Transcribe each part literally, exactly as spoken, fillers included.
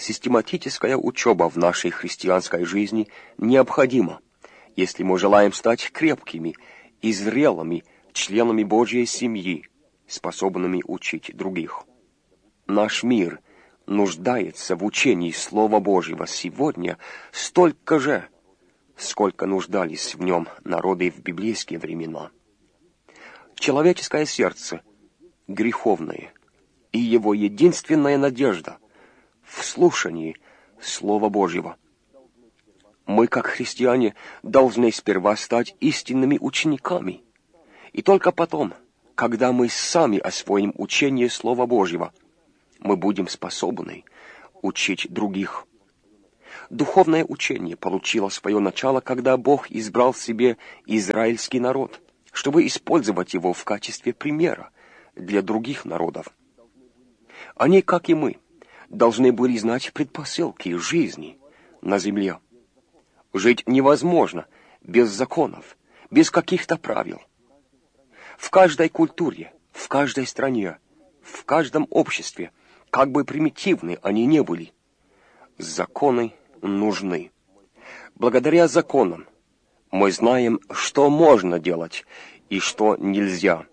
Систематическая учеба в нашей христианской жизни необходима, если мы желаем стать крепкими и зрелыми членами Божьей семьи, способными учить других. Наш мир нуждается в учении Слова Божьего сегодня столько же, сколько нуждались в нем народы в библейские времена. Человеческое сердце греховное, и его единственная надежда в слушании Слова Божьего. Мы, как христиане, должны сперва стать истинными учениками, и только потом, когда мы сами освоим учение Слова Божьего, мы будем способны учить других. Духовное учение получило свое начало, когда Бог избрал себе израильский народ, чтобы использовать его в качестве примера для других народов. Они, как и мы, должны были знать предпосылки жизни на земле. Жить невозможно без законов, без каких-то правил. В каждой культуре, в каждой стране, в каждом обществе, как бы примитивны они ни были, законы нужны. Благодаря законам мы знаем, что можно делать и что нельзя.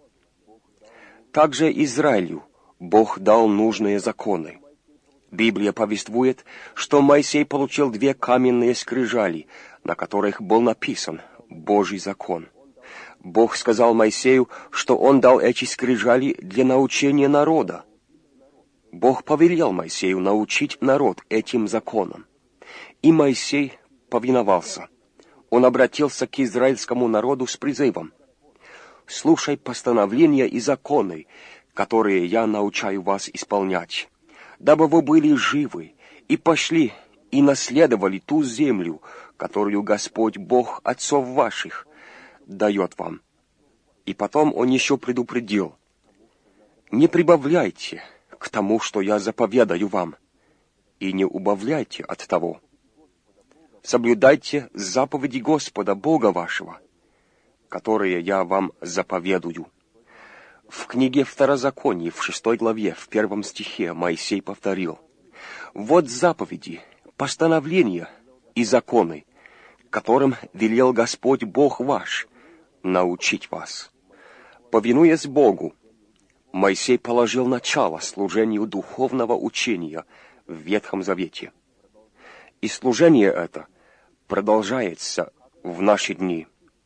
Также Израилю Бог дал нужные законы. Библия повествует, что Моисей получил две каменные скрижали, на которых был написан Божий закон. Бог сказал Моисею, что он дал эти скрижали для научения народа. Бог повелел Моисею научить народ этим законам. И Моисей повиновался. Он обратился к израильскому народу с призывом: «Слушай постановления и законы, которые я научаю вас исполнять, дабы вы были живы и пошли и наследовали ту землю, которую Господь Бог отцов ваших дает вам». И потом он еще предупредил: «Не прибавляйте к тому, что я заповедаю вам, и не убавляйте от того. Соблюдайте заповеди Господа Бога вашего, которые я вам заповедую». В книге Второзакония, в шестой главе, в первом стихе Моисей повторил: «Вот заповеди, постановления и законы, которым велел Господь Бог ваш научить вас». Повинуясь Богу, Моисей положил начало служению духовного учения в Ветхом Завете. И служение это продолжается в наши дни.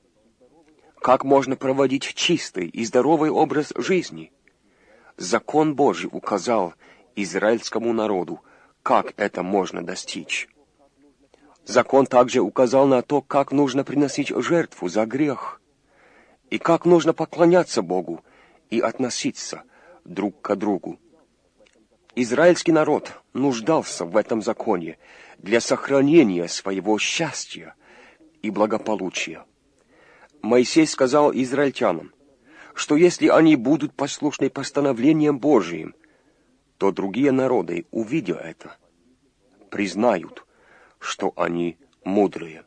Как можно проводить чистый и здоровый образ жизни? Закон Божий указал израильскому народу, как это можно достичь. Закон также указал на то, как нужно приносить жертву за грех, и как нужно поклоняться Богу и относиться друг к другу. Израильский народ нуждался в этом законе для сохранения своего счастья и благополучия. Моисей сказал израильтянам, что если они будут послушны постановлениям Божиим, то другие народы, увидя это, признают, что они мудрые.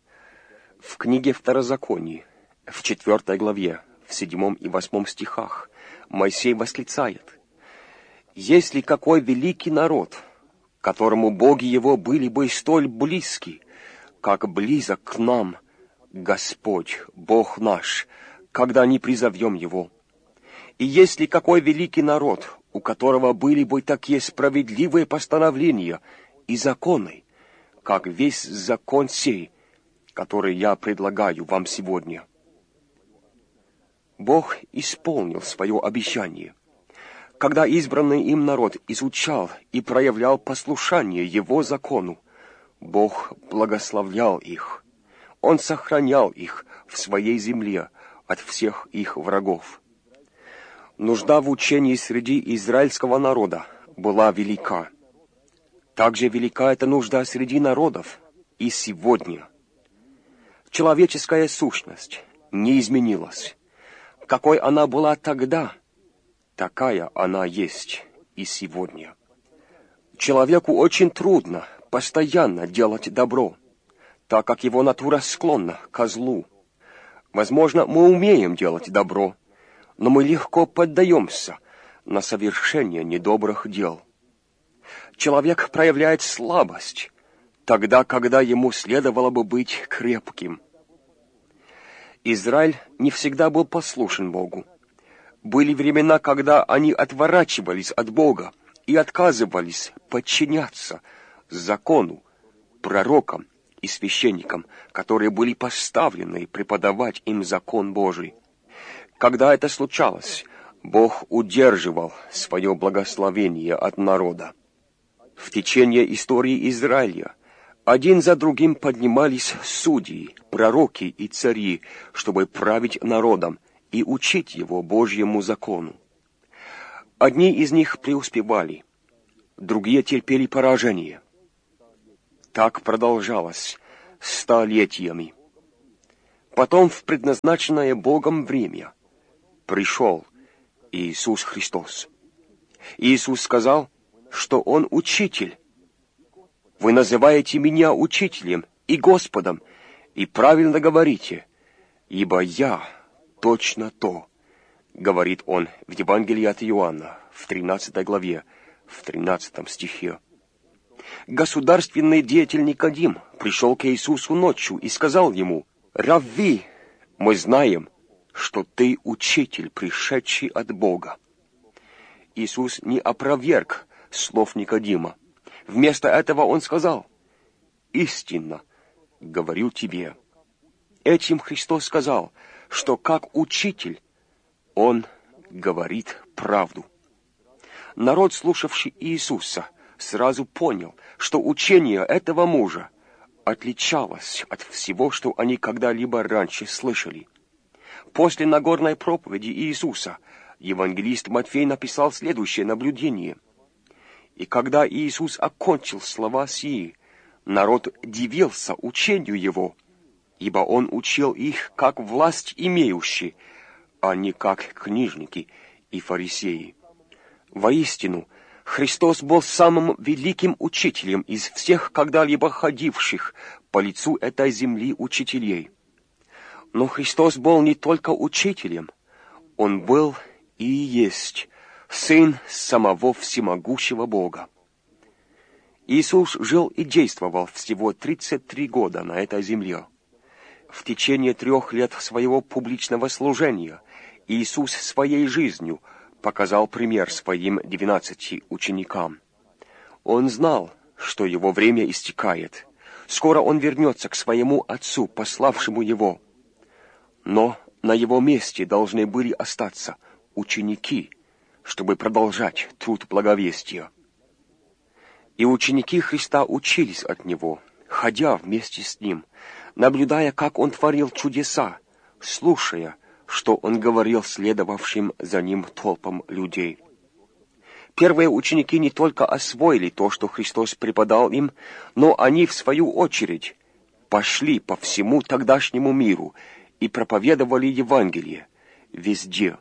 В книге Второзакония, в четвертой главе, в седьмом и восьмом стихах, Моисей восклицает: «Если какой великий народ, которому боги его были бы столь близки, как близок к нам Господь, Бог наш, когда не призовем Его. И если какой великий народ, у которого были бы такие справедливые постановления и законы, как весь закон сей, который я предлагаю вам сегодня». Бог исполнил свое обещание. Когда избранный им народ изучал и проявлял послушание Его закону, Бог благословлял их. Он сохранял их в своей земле от всех их врагов. Нужда в учении среди израильского народа была велика. Также велика эта нужда среди народов и сегодня. Человеческая сущность не изменилась. Какой она была тогда, такая она есть и сегодня. Человеку очень трудно постоянно делать добро, так как его натура склонна ко злу. Возможно, мы умеем делать добро, но мы легко поддаемся на совершение недобрых дел. человек проявляет слабость, тогда, когда ему следовало бы быть крепким. Израиль не всегда был послушен Богу. Были времена, когда они отворачивались от Бога и отказывались подчиняться закону, пророкам и священникам, которые были поставлены преподавать им закон Божий. Когда это случалось, Бог удерживал свое благословение от народа. В течение истории Израиля один за другим поднимались судьи, пророки и цари, чтобы править народом и учить его Божьему закону. Одни из них преуспевали, другие терпели поражение. Так продолжалось столетиями. Потом в предназначенное Богом время пришел Иисус Христос. Иисус сказал, что Он учитель. Вы называете меня учителем и Господом, и правильно говорите, ибо я точно то, говорит Он в Евангелии от Иоанна, в тринадцатой главе, в тринадцатом стихе. Государственный деятель Никодим пришел к Иисусу ночью и сказал Ему: «Равви, мы знаем, что Ты учитель, пришедший от Бога». Иисус не опроверг слов Никодима. Вместо этого Он сказал: «Истинно говорю тебе». Этим Христос сказал, что как учитель Он говорит правду. Народ, слушавший Иисуса, сразу понял, что учение этого мужа отличалось от всего, что они когда-либо раньше слышали. После Нагорной проповеди Иисуса евангелист Матфей написал следующее наблюдение. «И когда Иисус окончил слова сии, народ дивился учению Его, ибо Он учил их как власть имеющий, а не как книжники и фарисеи». Воистину, Христос был самым великим учителем из всех когда-либо ходивших по лицу этой земли учителей. Но Христос был не только учителем, Он был и есть Сын самого всемогущего Бога. Иисус жил и действовал всего тридцать три года на этой земле. В течение трех лет своего публичного служения Иисус своей жизнью показал пример своим двенадцати ученикам. Он знал, что его время истекает. Скоро он вернется к своему Отцу, пославшему его. Но на его месте должны были остаться ученики, чтобы продолжать труд благовестия. И ученики Христа учились от Него, ходя вместе с Ним, наблюдая, как Он творил чудеса, слушая, что Он говорил следовавшим за Ним толпам людей. Первые ученики не только освоили то, что Христос преподал им, но они, в свою очередь, пошли по всему тогдашнему миру и проповедовали Евангелие везде.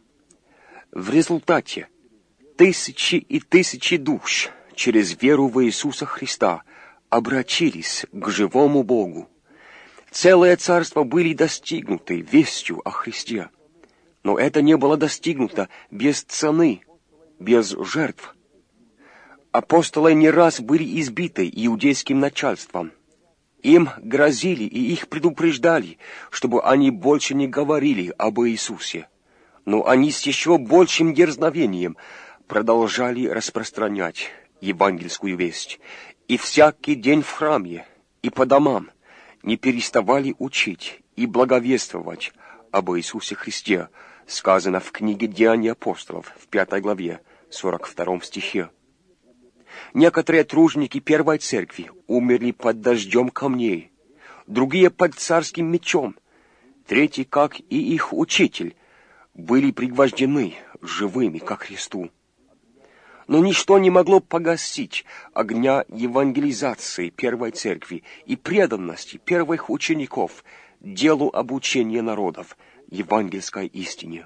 В результате тысячи и тысячи душ через веру в Иисуса Христа обратились к живому Богу. Целые царства были достигнуты вестью о Христе. Но это не было достигнуто без цены, без жертв. Апостолы не раз были избиты иудейским начальством. Им грозили и их предупреждали, чтобы они больше не говорили об Иисусе. Но они с еще большим дерзновением продолжали распространять евангельскую весть. И всякий день в храме и по домам не переставали учить и благовествовать об Иисусе Христе, сказано в книге «Деяния апостолов» в пятой главе, сорок втором стихе. Некоторые тружники первой церкви умерли под дождем камней, другие под царским мечом, третьи, как и их учитель, были пригвождены живыми ко Христу. Но ничто не могло погасить огня евангелизации первой церкви и преданности первых учеников делу обучения народов евангельской истине.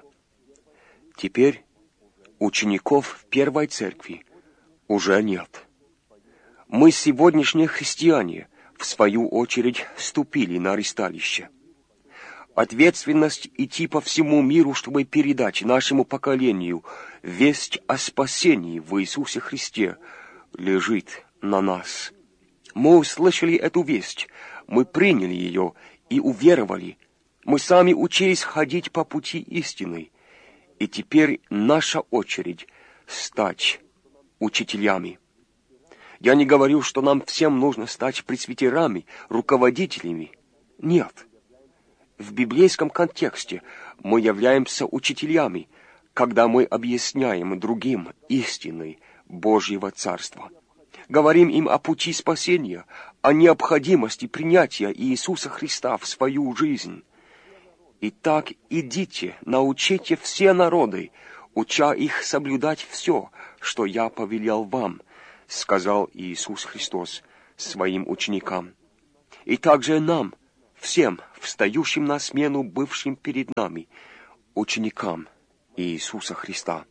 Теперь учеников в первой церкви уже нет. Мы, сегодняшние христиане, в свою очередь, ступили на ристалище. Ответственность идти по всему миру, чтобы передать нашему поколению весть о спасении в Иисусе Христе, лежит на нас. Мы услышали эту весть, мы приняли ее и уверовали. Мы сами учились ходить по пути истины. И теперь наша очередь стать учителями. Я не говорю, что нам всем нужно стать пресвитерами, руководителями. Нет. В библейском контексте мы являемся учителями, когда мы объясняем другим истины Божьего Царства. Говорим им о пути спасения, о необходимости принятия Иисуса Христа в свою жизнь. Итак, идите, научите все народы, уча их соблюдать все, что я повелел вам, сказал Иисус Христос своим ученикам. И также нам, всем, встающим на смену бывшим перед нами, ученикам Иисуса Христа.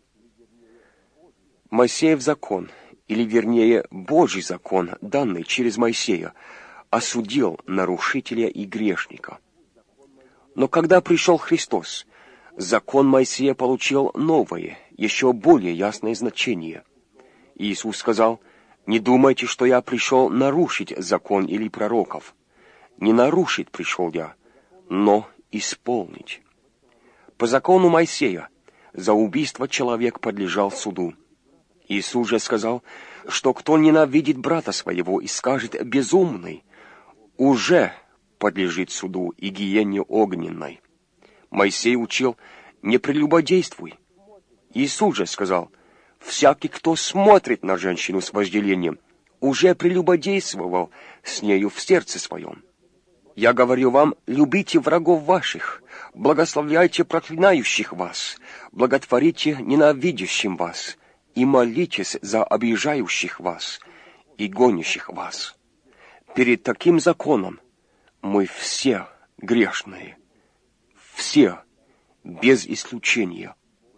Моисеев закон, или вернее Божий закон, данный через Моисея, осудил нарушителя и грешника. Но когда пришел Христос, закон Моисея получил новое, еще более ясное значение. Иисус сказал: «Не думайте, что я пришел нарушить закон или пророков. Не нарушить пришел я, но исполнить». По закону Моисея за убийство человек подлежал суду. Иисус же сказал, что кто ненавидит брата своего и скажет «безумный», уже подлежит суду и гиене огненной. Моисей учил «не прелюбодействуй». Иисус же сказал: «Всякий, кто смотрит на женщину с вожделением, уже прелюбодействовал с нею в сердце своем. Я говорю вам, любите врагов ваших, благословляйте проклинающих вас, благотворите ненавидящим вас, и молитесь за обижающих вас и гонящих вас». Перед таким законом мы все грешные, все, без исключения.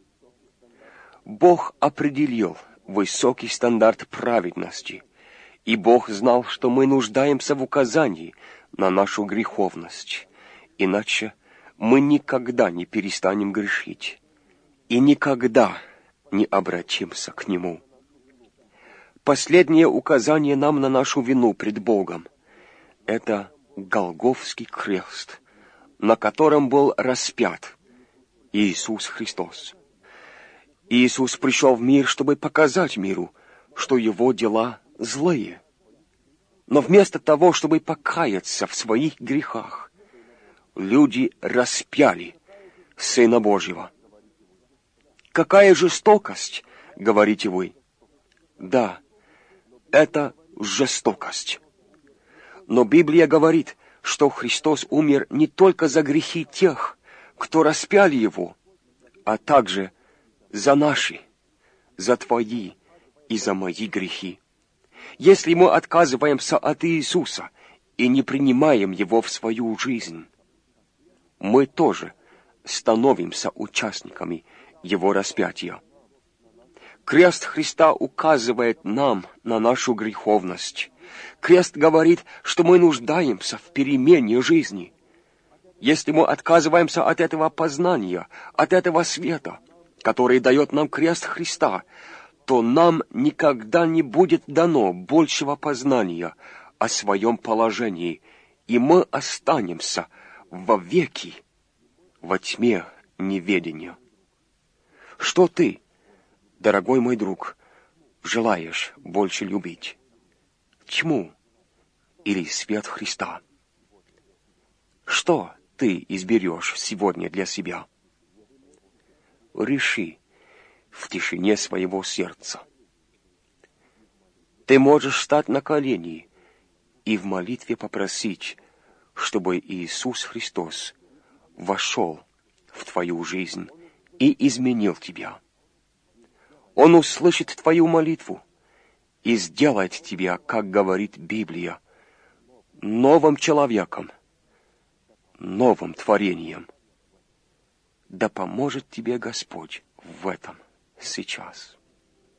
Бог определил высокий стандарт праведности, и Бог знал, что мы нуждаемся в указании на нашу греховность, иначе мы никогда не перестанем грешить и никогда не обратимся к Нему. Последнее указание нам на нашу вину пред Богом — это Голгофский крест, на котором был распят Иисус Христос. Иисус пришел в мир, чтобы показать миру, что его дела злые. Но вместо того, чтобы покаяться в своих грехах, люди распяли Сына Божьего. Какая жестокость, говорите вы? Да, это жестокость. Но Библия говорит, что Христос умер не только за грехи тех, кто распяли Его, а также за наши, за твои и за мои грехи. Если мы отказываемся от Иисуса и не принимаем Его в свою жизнь, мы тоже становимся участниками Его распятия. Крест Христа указывает нам на нашу греховность. Крест говорит, что мы нуждаемся в перемене жизни. Если мы отказываемся от этого познания, от этого света, который дает нам крест Христа, то нам никогда не будет дано большего познания о своем положении, и мы останемся вовеки во тьме неведения. Что ты, дорогой мой друг, желаешь больше любить? Тьму или свет Христа? Что ты изберешь сегодня для себя? Реши в тишине своего сердца. Ты можешь встать на колени и в молитве попросить, чтобы Иисус Христос вошел в твою жизнь и изменил тебя. Он услышит твою молитву и сделает тебя, как говорит Библия, новым человеком, новым творением. Да поможет тебе Господь в этом сейчас.